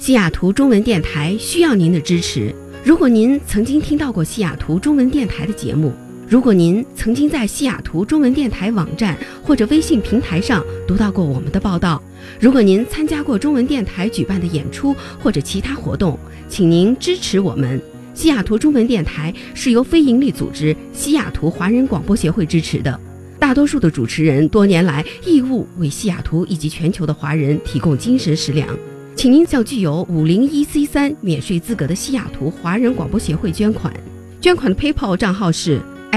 西雅图中文电台需要您的支持。如果您曾经听到过西雅图中文电台的节目，如果您曾经在西雅图中文电台网站或者微信平台上读到过我们的报道，如果您参加过中文电台举办的演出或者其他活动，请您支持我们。西雅图中文电台是由非营利组织西雅图华人广播协会支持的，大多数的主持人多年来义务为西雅图以及全球的华人提供精神食粮。请您向具有 501C3 免税资格的西雅图华人广播协会捐款。捐款的 PayPal 账号是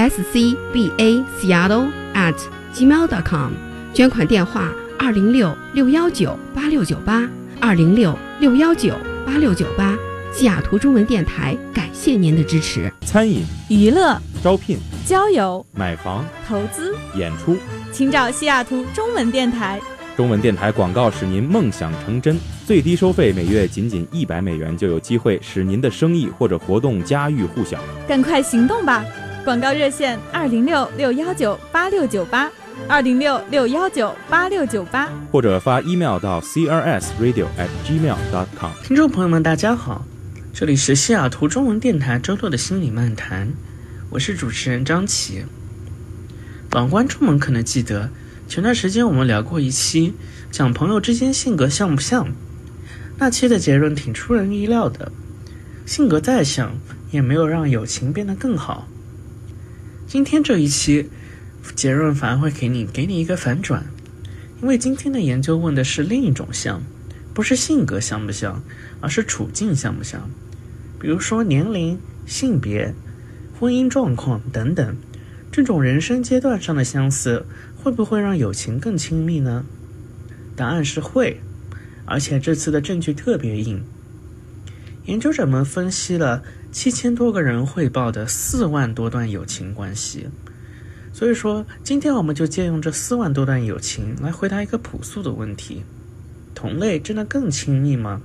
scbaseattle@gmail.com， 捐款电话206-619-8698 206-619-8698。西雅图中文电台感谢您的支持。 餐饮、 娱乐、 招聘、 交友、 买房、 投资、 演出， 请找西雅图中文电台。 中文电台广告使您梦想成真，最低收费每月仅$100就有机会使您的生意或者活动家喻户晓。 赶快行动吧！广告热线206-619-8698 206-619-8698， 或者发 email 到 crsradio@gmail.com。 听众朋友们大家好，这里是西雅图中文电台周六的心理漫谈，我是主持人张琪。老观众们可能记得，前段时间我们聊过一期讲朋友之间性格像不像，那期的结论挺出人意料的，性格再像也没有让友情变得更好。今天这一期结论反而会给你一个反转，因为今天的研究问的是另一种像，不是性格像不像，而是处境像不像。比如说年龄、性别、婚姻状况等等，这种人生阶段上的相似会不会让友情更亲密呢？答案是会，而且这次的证据特别硬。研究者们分析了7000多个人汇报的4万多段友情关系，所以说今天我们就借用这4万多段友情来回答一个朴素的问题：同类真的更亲密吗？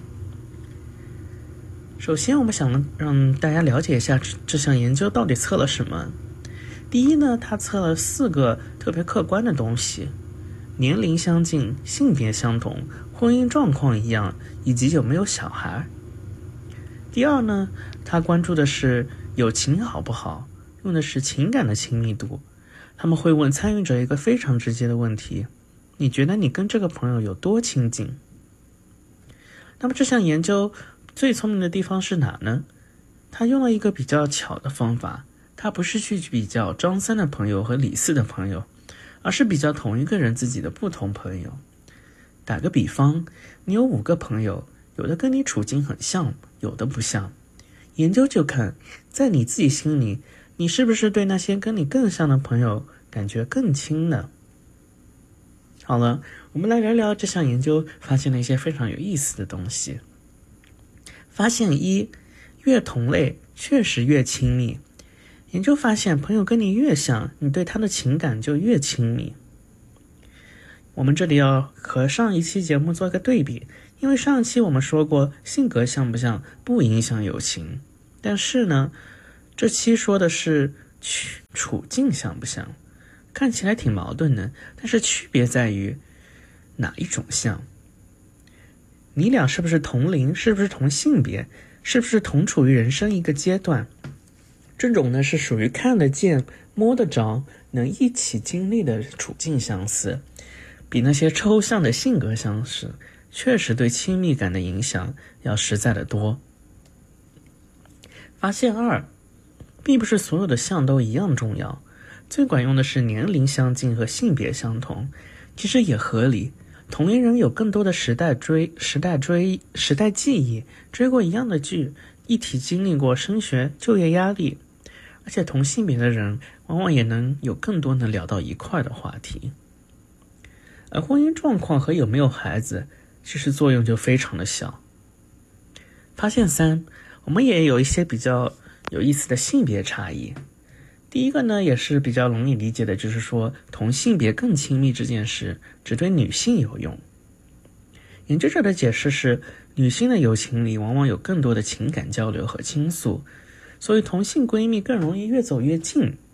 首先我们想让大家了解一下这项研究到底测了什么。第一呢，它测了4个特别客观的东西：年龄相近、性别相同、婚姻状况一样，以及有没有小孩。第二呢，他关注的是友情好不好，用的是情感的亲密度。他们会问参与者一个非常直接的问题：你觉得你跟这个朋友有多亲近？那么这项研究最聪明的地方是哪呢？他用了一个比较巧的方法，他不是去比较张三的朋友和李四的朋友，而是比较同一个人自己的不同朋友。打个比方，你有5个朋友，有的跟你处境很像，有的不像。研究就看在你自己心里，你是不是对那些跟你更像的朋友感觉更亲呢？好了，我们来聊聊这项研究发现了一些非常有意思的东西。发现1，越同类确实越亲密。研究发现，朋友跟你越像，你对他的情感就越亲密。我们这里要和上一期节目做一个对比，因为上一期我们说过性格像不像不影响友情，但是呢，这期说的是处境像不像，看起来挺矛盾的，但是区别在于哪一种像。你俩是不是同龄，是不是同性别，是不是同处于人生一个阶段，这种呢是属于看得见摸得着能一起经历的处境相似，比那些抽象的性格相似确实对亲密感的影响要实在的多。发现2，并不是所有的像都一样重要，最管用的是年龄相近和性别相同，其实也合理。同龄人有更多的时代记忆，追过一样的剧，一起经历过升学、就业压力，而且同性别的人往往也能有更多能聊到一块的话题。而婚姻状况和有没有孩子，其实作用就非常的小。发现3，我们也有一些比较有意思的性别差异。第一个呢，也是比较容易理解的，就是说同性别更亲密这件事只对女性有用。研究者的解释是，女性的友情里往往有更多的情感交流和倾诉，所以同性闺蜜更容易越走越近，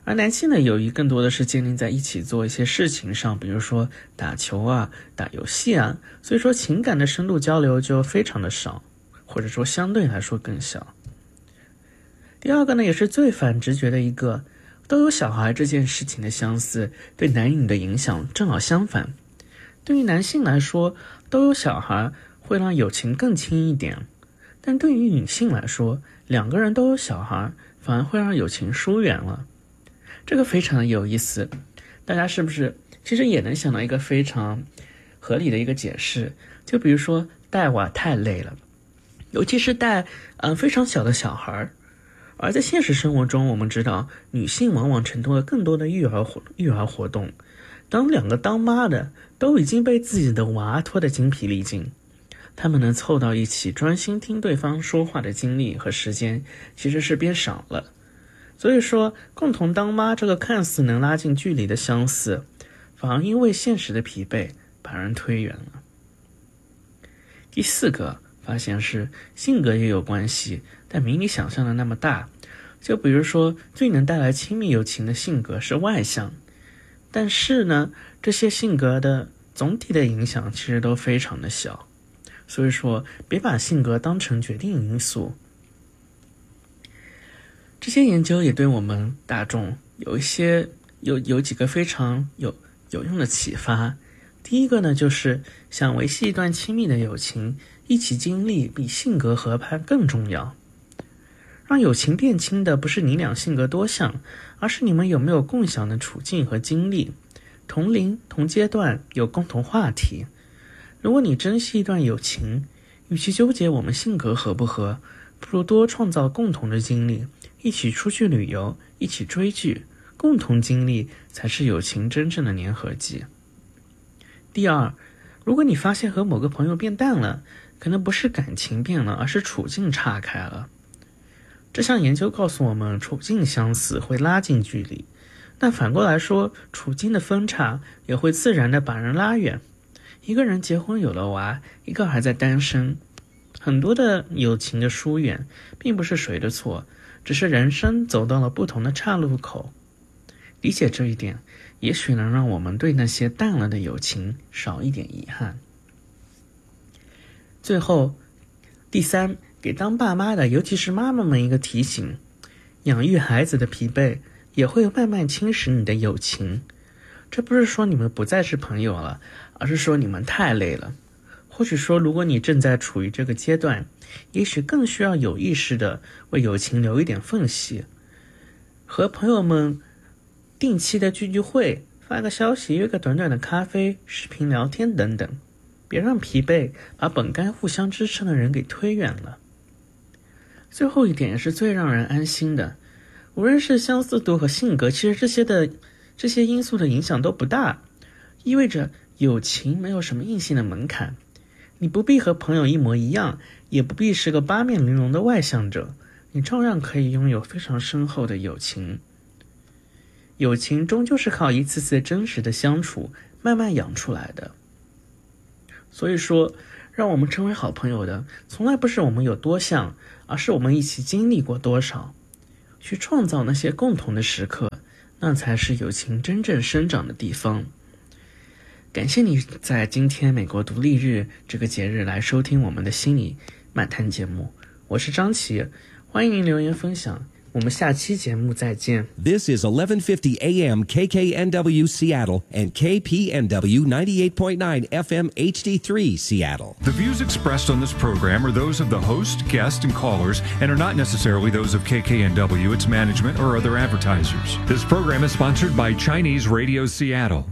而男性的友谊更多的是建立在一起做一些事情上，比如说打球啊、打游戏啊，所以说情感的深度交流就非常的少，或者说相对来说更小。第二个呢，也是最反直觉的一个，都有小孩这件事情的相似，对男女的影响正好相反。对于男性来说，都有小孩会让友情更亲一点，但对于女性来说，两个人都有小孩反而会让友情疏远了。这个非常的有意思，大家是不是其实也能想到一个非常合理的一个解释？就比如说带娃太累了，尤其是带非常小的小孩，而在现实生活中，我们知道女性往往承担了更多的育儿活动。当两个当妈的都已经被自己的娃拖得精疲力尽，他们能凑到一起专心听对方说话的精力和时间其实是变少了。所以说，共同当妈这个看似能拉近距离的相似，反而因为现实的疲惫把人推远了。第四个发现是性格也有关系，但没你想象的那么大。就比如说，最能带来亲密友情的性格是外向，但是呢，这些性格的总体的影响其实都非常的小。所以说，别把性格当成决定因素。这些研究也对我们大众有几个非常有用的启发。第一个呢，就是想维系一段亲密的友情，一起经历比性格合拍更重要。让友情变亲的不是你俩性格多像，而是你们有没有共享的处境和经历，同龄同阶段有共同话题。如果你珍惜一段友情，与其纠结我们性格合不合，不如多创造共同的经历，一起出去旅游，一起追剧，共同经历才是友情真正的粘合剂。第二，如果你发现和某个朋友变淡了，可能不是感情变了，而是处境岔开了。这项研究告诉我们，处境相似会拉近距离，但反过来说，处境的分岔也会自然地把人拉远。一个人结婚有了娃，一个还在单身，很多的友情的疏远并不是谁的错，只是人生走到了不同的岔路口。理解这一点，也许能让我们对那些淡了的友情少一点遗憾。最后，第三，给当爸妈的，尤其是妈妈们一个提醒，养育孩子的疲惫也会慢慢侵蚀你的友情。这不是说你们不再是朋友了，而是说你们太累了。或许说，如果你正在处于这个阶段，也许更需要有意识的为友情留一点缝隙，和朋友们定期的聚会，发个消息，约个短短的咖啡、视频聊天等等，别让疲惫把本该互相支撑的人给推远了。最后一点也是最让人安心的，无论是相似度和性格，其实这些因素的影响都不大，意味着友情没有什么硬性的门槛。你不必和朋友一模一样，也不必是个八面玲珑的外向者，你照样可以拥有非常深厚的友情。友情终究是靠一次次真实的相处慢慢养出来的。所以说，让我们成为好朋友的，从来不是我们有多像，而是我们一起经历过多少。去创造那些共同的时刻，那才是友情真正生长的地方。感谢你在今天美国独立日这个节日来收听我们的心理漫谈节目，我是张琪，欢迎您留言分享，我们下期节目再见。 This is 1150 AM KKNW Seattle and KPNW 98.9 FM HD3 Seattle. The views expressed on this program are those of the host, guest, and callers and are not necessarily those of KKNW, its management, or other advertisers. This program is sponsored by Chinese Radio Seattle.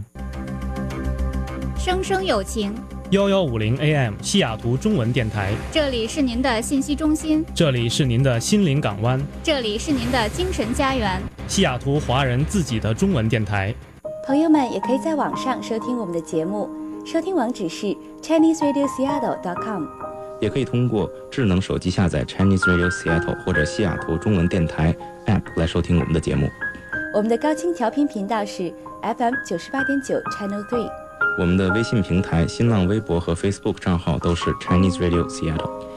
生生有情 1150 AM 西雅图中文电台， 这里是您的信息中心， 这里是您的心灵港湾， 这里是您的精神家园， 西雅图华人自己的中文电台。 朋友们也可以在网上收听我们的节目，收听网址是 ChineseRadioSeattle.com， 也可以通过智能手机下载 Chinese Radio Seattle 或者西雅图中文电台 App 来收听我们的节目。 我们的高清调频频道是 FM 98.9 Channel 3。 我们的微信平台、新浪微博和 Facebook 账号都是 Chinese Radio Seattle。